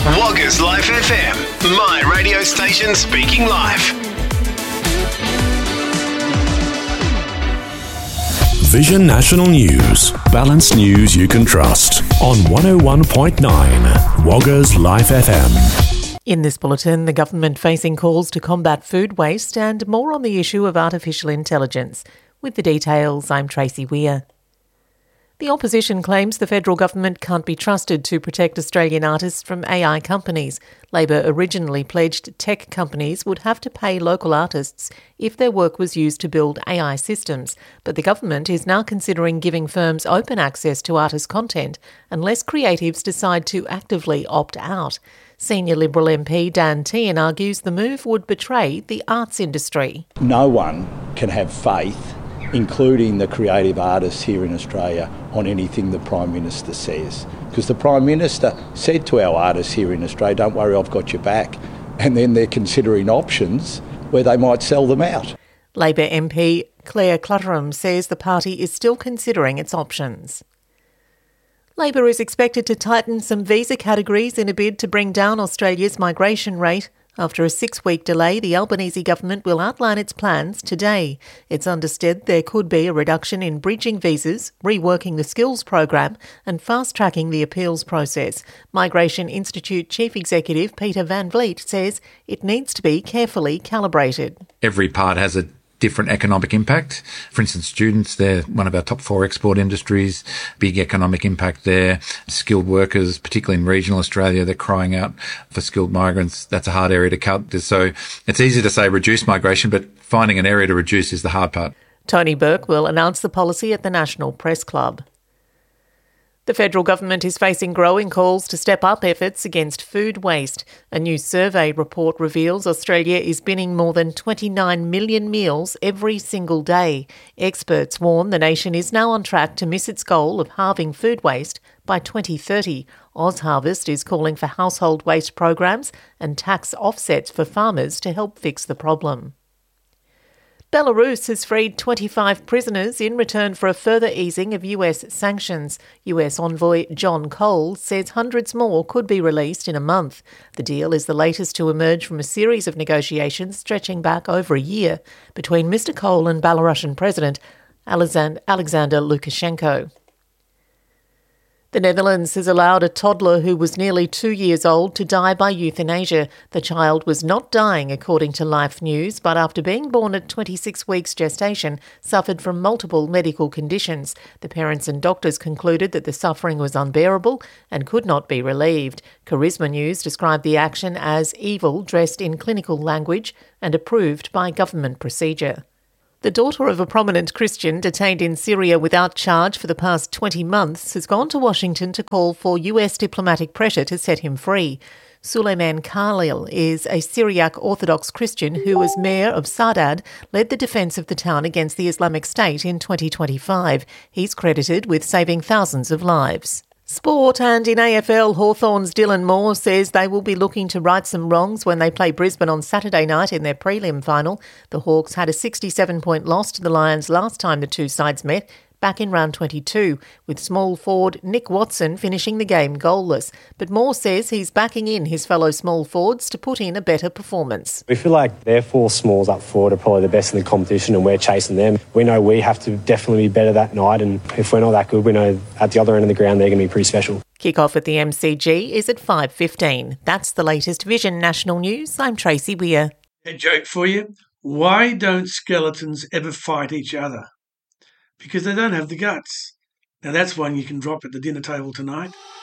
Woggers Life FM, my radio station speaking live. Vision National News. Balanced news you can trust. On 101.9 Woggers Life FM. In this bulletin, the government facing calls to combat food waste and more on the issue of artificial intelligence. With the details, I'm Tracy Weir. The opposition claims the federal government can't be trusted to protect Australian artists from AI companies. Labor originally pledged tech companies would have to pay local artists if their work was used to build AI systems, but the government is now considering giving firms open access to artist content unless creatives decide to actively opt out. Senior Liberal MP Dan Tehan argues the move would betray the arts industry. No one can have faith, including the creative artists here in Australia, on anything the Prime Minister says. Because the Prime Minister said to our artists here in Australia, don't worry, I've got your back. And then they're considering options where they might sell them out. Labor MP Claire Clutterham says the party is still considering its options. Labor is expected to tighten some visa categories in a bid to bring down Australia's migration rate. After a 6-week delay, the Albanese government will outline its plans today. It's understood there could be a reduction in bridging visas, reworking the skills program and fast-tracking the appeals process. Migration Institute Chief Executive Peter Van Vliet says it needs to be carefully calibrated. Every part has a different economic impact. For instance, students, they're one of our top 4 export industries, big economic impact there. Skilled workers, particularly in regional Australia, they're crying out for skilled migrants. That's a hard area to cut. So it's easy to say reduce migration, but finding an area to reduce is the hard part. Tony Burke will announce the policy at the National Press Club. The federal government is facing growing calls to step up efforts against food waste. A new survey report reveals Australia is binning more than 29 million meals every single day. Experts warn the nation is now on track to miss its goal of halving food waste by 2030. OzHarvest is calling for household waste programs and tax offsets for farmers to help fix the problem. Belarus has freed 25 prisoners in return for a further easing of US sanctions. US envoy John Cole says hundreds more could be released in a month. The deal is the latest to emerge from a series of negotiations stretching back over a year between Mr. Cole and Belarusian President Alexander Lukashenko. The Netherlands has allowed a toddler who was nearly 2 years old to die by euthanasia. The child was not dying, according to Life News, but after being born at 26 weeks gestation, suffered from multiple medical conditions. The parents and doctors concluded that the suffering was unbearable and could not be relieved. Charisma News described the action as evil dressed in clinical language and approved by government procedure. The daughter of a prominent Christian detained in Syria without charge for the past 20 months has gone to Washington to call for US diplomatic pressure to set him free. Suleiman Khalil is a Syriac Orthodox Christian who, as mayor of Saadad, led the defence of the town against the Islamic State in 2025. He's credited with saving thousands of lives. Sport, and in AFL, Hawthorn's Dylan Moore says they will be looking to right some wrongs when they play Brisbane on Saturday night in their prelim final. The Hawks had a 67-point loss to the Lions last time the two sides met, back in round 22, with small forward Nick Watson finishing the game goalless. But Moore says he's backing in his fellow small forwards to put in a better performance. We feel like their 4 smalls up forward are probably the best in the competition and we're chasing them. We know we have to definitely be better that night, and if we're not that good, we know at the other end of the ground they're going to be pretty special. Kick-off at the MCG is at 5:15. That's the latest Vision National News. I'm Tracy Weir. A joke for you. Why don't skeletons ever fight each other? Because they don't have the guts. Now that's one you can drop at the dinner table tonight.